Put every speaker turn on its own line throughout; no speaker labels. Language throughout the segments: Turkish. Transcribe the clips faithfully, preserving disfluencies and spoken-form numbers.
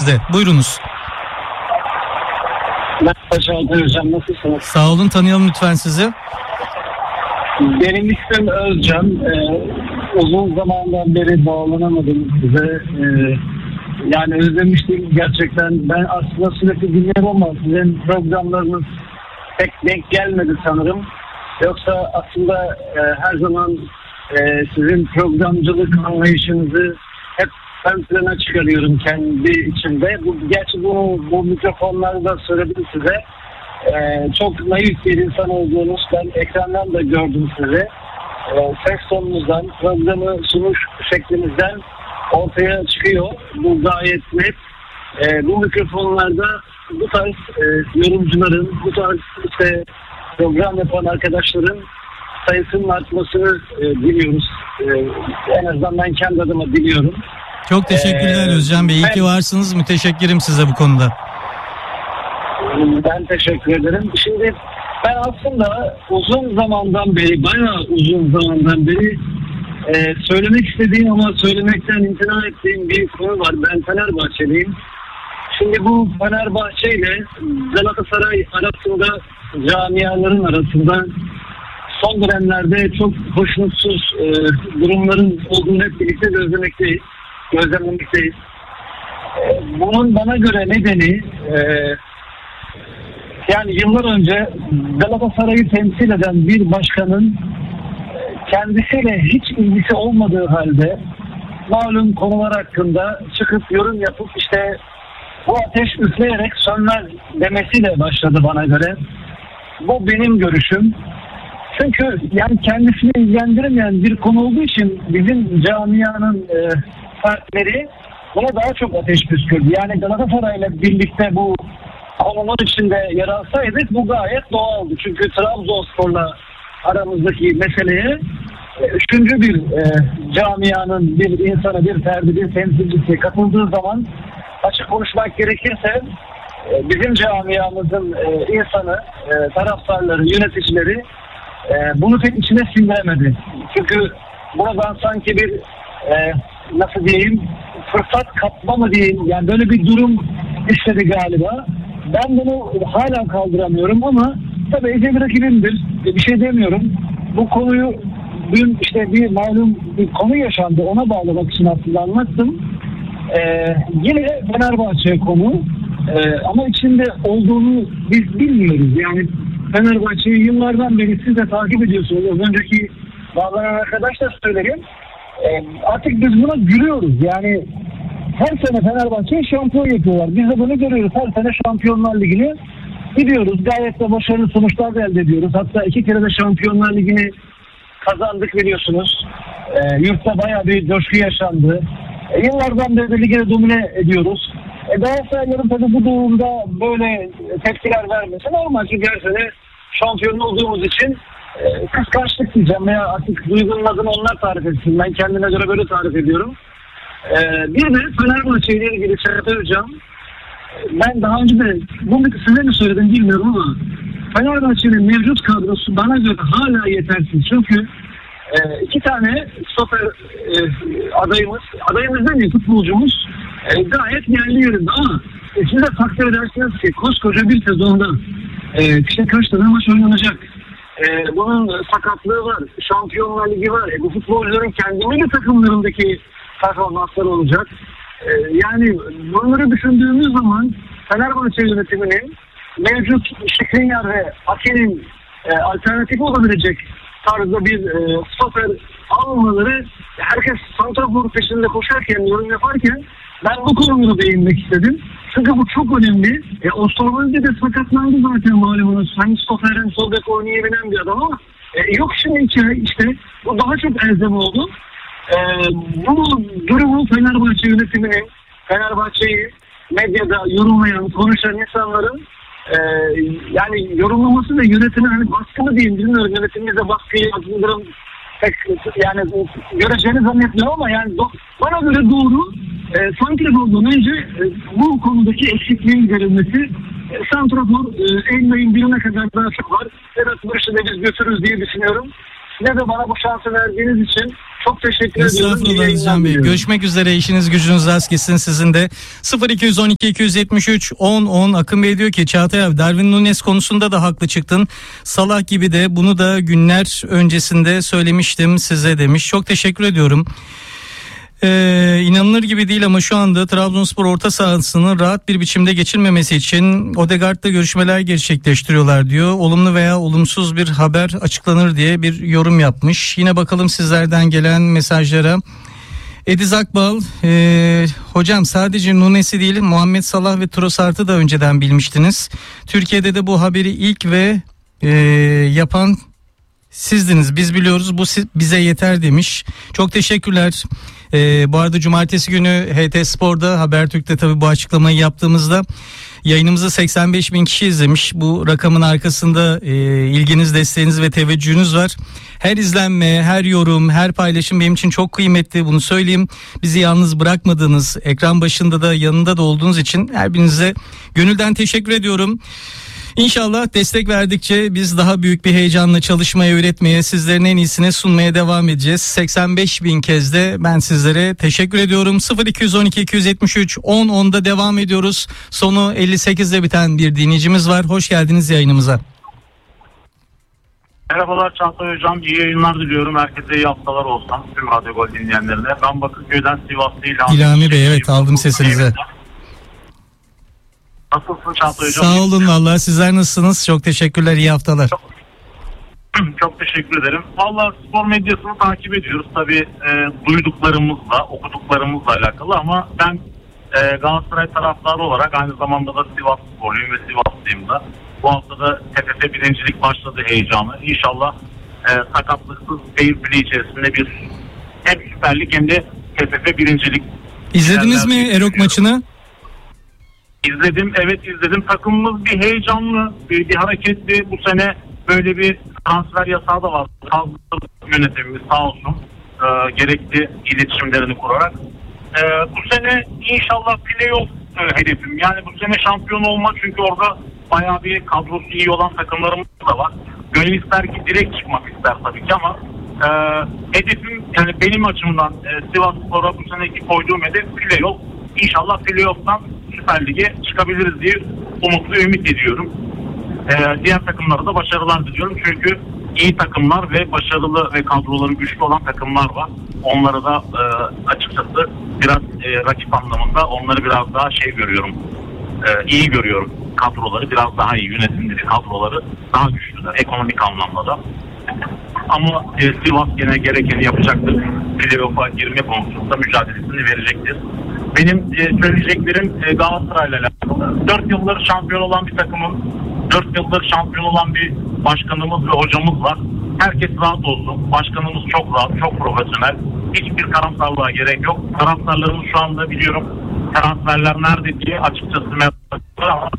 sizde. Buyurunuz.
Merhaba Çağatay Hocam, nasılsınız?
Sağ olun, tanıyalım lütfen sizi.
Benim ismim Özcan. Ee, uzun zamandan beri bağlanamadım size. Ee, yani özlemiştim gerçekten. Ben aslında sürekli dinliyorum ama sizin programlarınız pek denk gelmedi sanırım. Yoksa aslında e, her zaman e, sizin programcılık anlayışınızı hep ön plana çıkarıyorum kendi içimde. Bu, gerçi bu, bu mikrofonlarda da söyledim size. Ee, çok naif bir insan olduğunuz, ben ekrandan da gördüm sizi. Ee, ses tonunuzdan, programı sunuş şeklinizden ortaya çıkıyor. Bu gayet net. Ee, bu mikrofonlarda bu tarz e, yorumcuların, bu tarz işte program yapan arkadaşların sayısının artmasını e, diliyoruz. E, en azından ben kendi adıma diliyorum.
Çok teşekkürler ee, Özcan Bey. İyi ben, ki varsınız. Müteşekkirim size bu konuda.
Ben teşekkür ederim. Şimdi ben aslında uzun zamandan beri, bayağı uzun zamandan beri e, söylemek istediğim ama söylemekten imtina ettiğim bir konu var. Ben Fenerbahçeliyim. Şimdi bu Fenerbahçe ile Galatasaray arasında, camiaların arasında son dönemlerde çok hoşnutsuz e, durumların olduğunu hep birlikte gözlemekteyiz. Gözlemlemekteyiz. E, bunun bana göre nedeni e, yani yıllar önce Galatasaray'ı temsil eden bir başkanın kendisiyle hiç ilgisi olmadığı halde malum konular hakkında çıkıp yorum yapıp işte bu ateş üfleyerek sönmez demesiyle başladı bana göre. Bu benim görüşüm. Çünkü yani kendisini ilgilendirmeyen bir konu olduğu için bizim camianın e, partileri buna daha çok ateş püskürdü. Yani Galatasaray'la birlikte bu konunun içinde yer alsaydık bu gayet doğaldı. Çünkü Trabzonspor'la aramızdaki meseleye üçüncü bir e, camianın bir insanı, bir ferdi, bir temsilcisi katıldığı zaman açık konuşmak gerekirse e, bizim camiamızın e, insanı, e, taraftarları, yöneticileri e, bunu pek içine sindiremedi. Çünkü buradan sanki bir e, nasıl diyeyim fırsat kapma mı diyeyim yani böyle bir durum istedi galiba. Ben bunu hala kaldıramıyorum ama tabii Ece bir rakibimdir. Bir şey demiyorum. Bu konuyu dün işte bir malum bir konu yaşandı. Ona bağlamak için aslında anlattım. Ee, yine Fenerbahçe konu. Ee, ama içinde olduğunu biz bilmiyoruz. Yani Fenerbahçe'yi yıllardan beri siz de takip ediyorsunuz. Az önceki bağlanan arkadaş da söylerim. Ee, artık biz buna gülüyoruz. Yani her sene Fenerbahçe'yi şampiyon yapıyorlar. Biz de bunu görüyoruz. Her sene Şampiyonlar Ligi'ni gidiyoruz. Gayet de başarılı sonuçlar da elde ediyoruz. Hatta iki kere de Şampiyonlar Ligi'ni kazandık biliyorsunuz. E, yurtta bayağı bir coşku yaşandı. E, yıllardan beri de ligde domine ediyoruz. E, Galatasarayların tabii bu durumda böyle tepkiler vermesi normal. Çünkü her sene şampiyon olduğumuz için e, kıskançlık diyeceğim veya artık duygunun adını onlar tarif etsin. Ben kendime göre böyle tarif ediyorum. Ee, bir de Fenerbahçe ile ilgili Çağatay Hocam, ben daha önce de bunu size mi söyledim bilmiyorum ama Fenerbahçe'nin mevcut kadrosu bana göre hala yetersiz. Çünkü e, iki tane stoper e, adayımız, adayımız değil mi futbolcumuz e, gayet yerli yerinde ama e, siz de takdir edersiniz ki koskoca bir sezonda e, işte kaç tane maç oynanacak. E, bunun sakatlığı var, Şampiyonlar Ligi var. E, bu futbolcuların kendi milli takımlarındaki performansları olacak. Ee, yani bunları düşündüğümüz zaman Fenerbahçe yönetiminin mevcut Skriniar ve Ake'nin e, alternatifi olabilecek tarzda bir e, stoper almaları, herkes santrafor peşinde koşarken, yorum yaparken ben bu konuda değinmek istedim. Çünkü bu çok önemli. E, Osterwolde de sakatlandı zaten malumunuz. Hem stoper hem sol bek oynayabilen bir adam ama e, yok şimdi içeri işte bu daha çok elzem oldu. Ee, bu durumu Fenerbahçe yönetiminin, Fenerbahçe'yi medyada yorumlayan, konuşan insanların e, yani yorumlaması ve yönetimi hani baskı mı diyeyim bilmiyorum. Yönetimimizde baskıyı atındırım pek yani göreceğini zannetmiyorum ama yani do, bana göre doğru e, santrafordan önce e, bu konudaki eksikliğin giderilmesi e, santrafor e, Eylül ayın birine kadar daha çok var. Evet bu işi de biz götürürüz diye düşünüyorum. Size de bana bu şansı verdiğiniz için Çok teşekkür ediyorum.
Estağfurullah Özcan Bey. Görüşmek üzere. İşiniz gücünüz rast gitsin sizin de. sıfır iki on iki iki yetmiş üç on on. Akın Bey diyor ki Çağatay abi Darwin Núñez konusunda da haklı çıktın. Salah gibi de bunu da günler öncesinde söylemiştim size demiş. Çok teşekkür ediyorum. Ee, inanılır gibi değil ama şu anda Trabzonspor orta sahasını rahat bir biçimde geçirmemesi için Odegaard'la görüşmeler gerçekleştiriyorlar diyor. Olumlu veya olumsuz bir haber açıklanır diye bir yorum yapmış. Yine bakalım sizlerden gelen mesajlara. Ediz Akbal, e, hocam sadece Núñez'i değil Muhammed Salah ve Trossard'ı da önceden bilmiştiniz. Türkiye'de de bu haberi ilk ve e, yapan sizdiniz, biz biliyoruz, bu bize yeter demiş. Çok teşekkürler. Ee, bu arada cumartesi günü H T Spor'da, Habertürk'te tabii bu açıklamayı yaptığımızda yayınımızı seksen beş bin kişi izlemiş. Bu rakamın arkasında e, ilginiz, desteğiniz ve teveccühünüz var. Her izlenme, her yorum, her paylaşım benim için çok kıymetli, bunu söyleyeyim. Bizi yalnız bırakmadığınız, ekran başında da yanında da olduğunuz için her birinize gönülden teşekkür ediyorum. İnşallah destek verdikçe biz daha büyük bir heyecanla çalışmaya, üretmeye, sizlerin en iyisini sunmaya devam edeceğiz. seksen beş bin kez de ben sizlere teşekkür ediyorum. sıfır iki on iki iki yetmiş üç on onda devam ediyoruz. Sonu elli sekizde biten bir dinleyicimiz var. Hoş geldiniz yayınımıza.
Merhabalar Çağatay Hocam, iyi yayınlar diliyorum. Herkese iyi haftalar olsun tüm Radyo Gol dinleyenlerine. Ben Bakırköy'den Sivaslı İlhami.
İlhami Bey, evet, aldım sesinizi.
Nasılsın Çağatay Hocam?
Sağ olun vallahi, sizler nasılsınız? Çok teşekkürler, iyi haftalar.
Çok, çok teşekkür ederim. Vallahi spor medyasını takip ediyoruz. Tabii e, duyduklarımızla, okuduklarımızla alakalı ama ben e, Galatasaray taraftarı olarak aynı zamanda da Sivas sporluyum ve Sivaslıyım da. Bu hafta da T F F birincilik başladı heyecanı. İnşallah e, sakatlıksız fair play içerisinde bir hem Süper Lig hem de T F F birincilik.
İzlediniz mi Erok maçını?
İzledim, evet izledim. Takımımız bir heyecanlı, bir, bir hareketli. Bu sene böyle bir transfer yasağı da var. Yönetimimiz sağ olsun e, gerekli iletişimlerini kurarak. E, bu sene inşallah playoff e, hedefim. Yani bu sene şampiyon olma, çünkü orada bayağı bir kadrosu iyi olan takımlarımız da var. Gönül ister ki direkt çıkmak ister tabii ki ama e, hedefim, yani benim açımdan e, Sivasspor'a bu seneki koyduğum hedef playoff. İnşallah playoff'tan Süper Lig'e çıkabiliriz diye umutlu, ümit ediyorum. Ee, diğer takımlara da başarılar diliyorum. Çünkü iyi takımlar ve başarılı ve kadroları güçlü olan takımlar var. Onları da e, açıkçası biraz e, rakip anlamında onları biraz daha şey görüyorum. E, iyi görüyorum. Kadroları biraz daha iyi, yönetimleri, kadroları daha güçlüler ekonomik anlamda da. Ama e, Sivas gene gerekeni yapacaktır. Playoff'a girme konusunda mücadelesini verecektir. Benim e, söyleyeceklerim e, Galatasaray'la alakalı. dört yıldır şampiyon olan bir takımın, dört yıldır şampiyon olan bir başkanımız ve hocamız var. Herkes rahat olsun. Başkanımız çok rahat, çok profesyonel. Hiçbir karamsarlığa gerek yok. Taraftarlarımız şu anda biliyorum transferler nerede diye açıkçası merak ediyor ama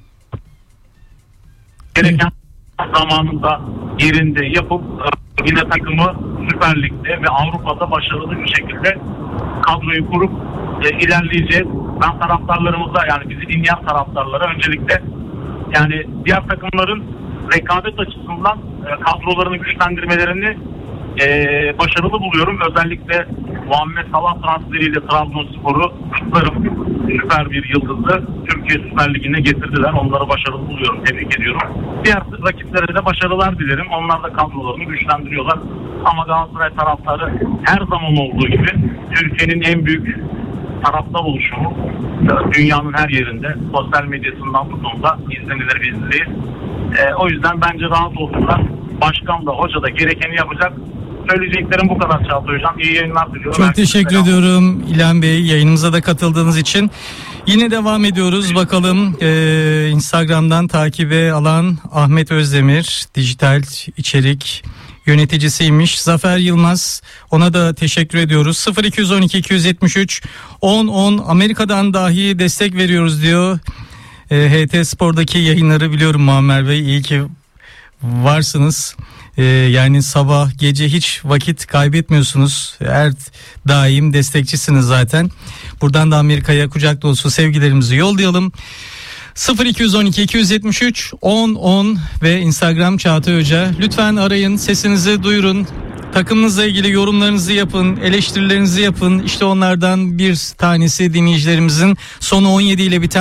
gereken zamanında yerinde yapıp yine takımı Süper Lig'de ve Avrupa'da başarılı bir şekilde kadroyu kurup e, ilerleyeceğiz. Ben taraftarlarımıza, yani bizi dinleyen taraftarlara öncelikle, yani diğer takımların rekabet açısından e, kadrolarını güçlendirmelerini e, başarılı buluyorum. Özellikle Muhammed Salah transferiyle Trabzonspor'u kutlarım. Süper bir yıldızı Türkiye Süper Ligi'ne getirdiler. Onları başarılı buluyorum. Tebrik ediyorum. Diğer rakiplere de başarılar dilerim. Onlar da kadrolarını güçlendiriyorlar. Ama Galatasaray taraftarı her zaman olduğu gibi Türkiye'nin en büyük taraftar oluşumu, dünyanın her yerinde sosyal medyasından tutun da izlenilir bizdeyiz. E, o yüzden bence rahat olsunlar. Başkan da hoca da gerekeni yapacak. Söyleyeceklerim bu kadar Çağatay Hocam. İyi yayınlar diliyorum.
Çok Herkese teşekkür selam. ediyorum İlhan Bey, yayınımıza da katıldığınız için. Yine devam ediyoruz. Bakalım ee, Instagram'dan takibe alan Ahmet Özdemir, dijital içerik yöneticisiymiş. Zafer Yılmaz, ona da teşekkür ediyoruz. sıfır iki on iki iki yetmiş üç on on Amerika'dan dahi destek veriyoruz diyor. E, H T Spor'daki yayınları biliyorum Muammer Bey, iyi ki varsınız. Ee, yani sabah gece hiç vakit kaybetmiyorsunuz. Her daim destekçisiniz zaten. Buradan da Amerika'ya kucak dolusu sevgilerimizi yollayalım. sıfır iki on iki iki yetmiş üç on on ve Instagram Çağatay Hoca. Lütfen arayın, sesinizi duyurun. Takımınızla ilgili yorumlarınızı yapın, eleştirilerinizi yapın. İşte onlardan bir tanesi dinleyicilerimizin sonu on yedi ile biten